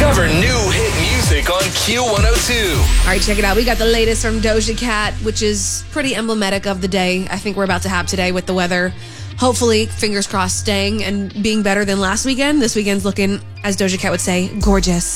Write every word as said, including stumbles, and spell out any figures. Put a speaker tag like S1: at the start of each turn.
S1: Discover new hit music on Q one oh two.
S2: All right, check it out. We got the latest from Doja Cat, which is pretty emblematic of the day I think we're about to have today with the weather. Hopefully, fingers crossed, staying and being better than last weekend. This weekend's looking, as Doja Cat would say, gorgeous.